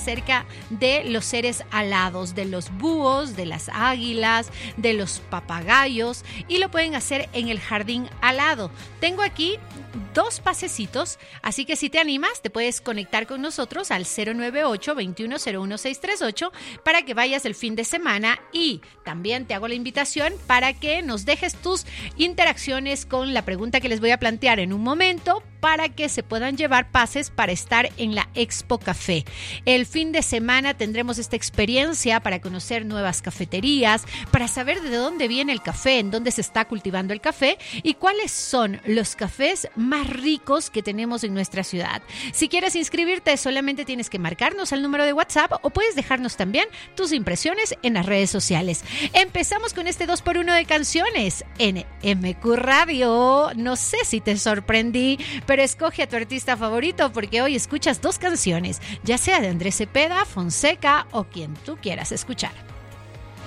acerca de los seres alados, de los búhos, de las águilas, de los papagayos, y lo pueden hacer en el jardín alado. Tengo aquí 2 pasecitos, así que si te animas, te puedes conectar con nosotros al 098-2101638 para que vayas el fin de semana, y también te hago la invitación para que nos dejes tus interacciones con la pregunta que les voy a plantear en un momento, para que se puedan llevar pases para estar en la Expo Café. El fin de semana tendremos esta experiencia para conocer nuevas cafeterías, para saber de dónde viene el café, en dónde se está cultivando el café y cuáles son los cafés más ricos que tenemos en nuestra ciudad. Si quieres inscribirte, solamente tienes que marcarnos al número de WhatsApp o puedes dejarnos también tus impresiones en las redes sociales. Empezamos con este 2x1 de canciones en MQ Radio. No sé si te sorprendí, pero escoge a tu artista favorito, porque hoy escuchas 2 canciones, ya sea de Andrés Cepeda, Fonseca o quien tú quieras escuchar.